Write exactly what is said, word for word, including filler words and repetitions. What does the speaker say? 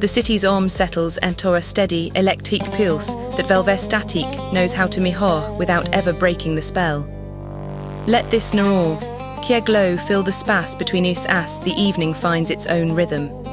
The city's om settles entor a steady, electric pulse that Velvestatic knows how to mihor without ever breaking the spell. Let this naror, kia glow fill the space between us as the evening finds its own rhythm.